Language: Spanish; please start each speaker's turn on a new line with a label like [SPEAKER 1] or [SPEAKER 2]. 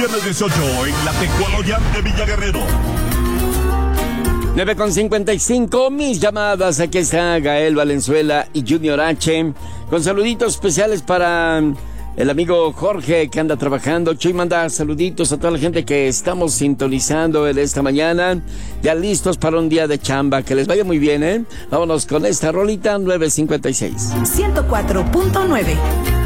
[SPEAKER 1] viernes 18 en la Tecualoyan de Villa Guerrero.
[SPEAKER 2] 9:55, mis llamadas. Aquí está Gael Valenzuela y Junior H. Con saluditos especiales para el amigo Jorge que anda trabajando. Chuy manda saluditos a toda la gente que estamos sintonizando en esta mañana. Ya listos para un día de chamba. Que les vaya muy bien, ¿eh? Vámonos con esta rolita 9:56.
[SPEAKER 3] 104.9